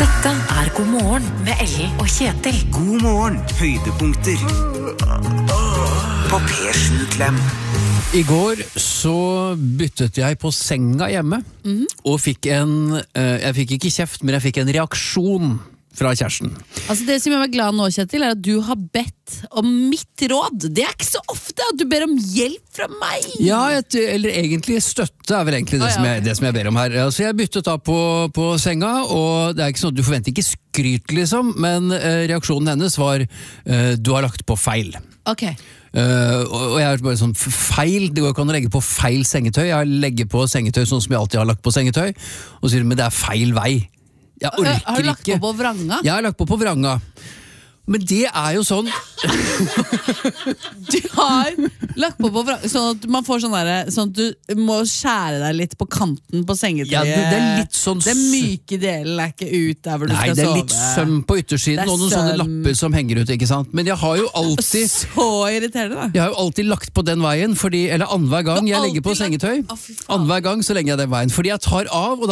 Dette God morgen med Ellen og Kjetil. God morgen, høydepunkter på P7 Klem. I går så byttet jeg på senga hjemme, og jeg fikk ikke kjeft, men jeg fikk en reaksjon fra kjæresten. Altså det som gjør meg glad nå, Kjetil, at du har bedt om mitt råd. Det ikke så ofte at du ber om hjelp fra meg. Ja, eller egentlig støtte vel egentlig det som jeg ber om her. Altså jeg byttet da på senga, og det ikke sånn at du forventer ikke skryt liksom, men reaksjonen hennes var du har lagt på feil. Ok. Og jeg bare sånn feil, det går ikke an å legge på feil sengetøy. Jeg legger på sengetøy sånn som jeg alltid har lagt på sengetøy, og sier, men det feil vei. Jeg orker ikke. Har du lagt på vranga? Jeg har lagt på vranga. Men det jo sånn Du har lagt på vranga, sånn at man får sånn at du må skjære deg litt på kanten på sengetøyet. Ja, det litt sånn den myke delen ikke ut der hvor du skal sove. Nei, det litt søm på yttersiden og noen sånne lapper som henger ut, ikke sant? Men jeg har jo alltid Så irriterende da. Jeg har jo alltid lagt på den veien, eller annenhver gang jeg legger på sengetøy. Annenhver gang så legger jeg den veien, fordi jeg tar av, og